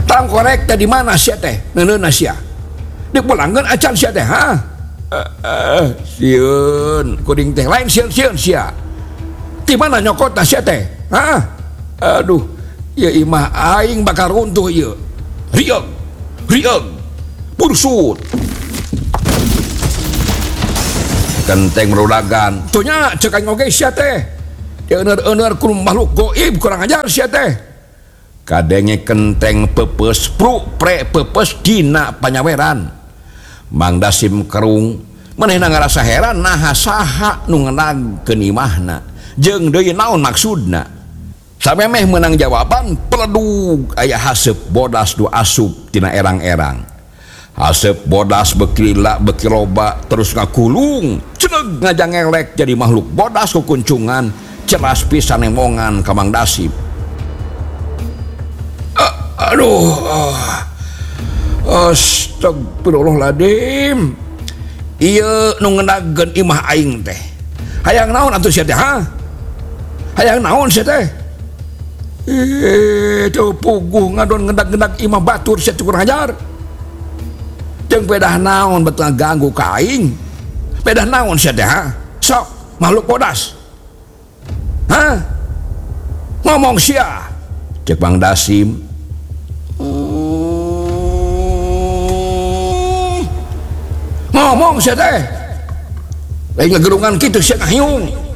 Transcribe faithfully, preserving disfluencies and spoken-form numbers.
tang korek teh di mana sia teh neuneuna sia dipulangkeun acan sia teh ha uh, sieun kuring teh lain sieun-sieun sia di mana nyokotna sia teh ha aduh ya imah aing bakal runtuh ieu rieg rieg bursut genteng merudagan tuhnya cek aing oge sia teh eueur-eueur ku makhluk goib kurang ajar sia teh kadenge kenteng pepes pru pre pepes dina panyaweran Mang Dasim kerung manehna ngarasa heran naha saha nu ngenagkeun imahna jeung deui naon maksudna samemeh menang jawaban peledug aya haseup bodas du asup tina erang-erang haseup bodas beuki lila beuki loba terus ngakulung ceuneg ngajangelek jadi makhluk bodas kukuncungan ceras pisan emongan ka Mang Dasim. Uh, aduh uh. Astagfirullahaladzim iya nu ngeunagkeun imah aing teh hayang naon atuh sia teh ha hayang naon sia teh eh teu puguh ngadon ngeundag-ngeundag imah batur sia kurang ajar jeung pedah naon betul ganggu ka aing pedah naon sia teh ha sok makhluk bodas ha ngomong sia cek Mang Dasim. Ngomong sia teh lain ngegerungan kitu sia ngahyung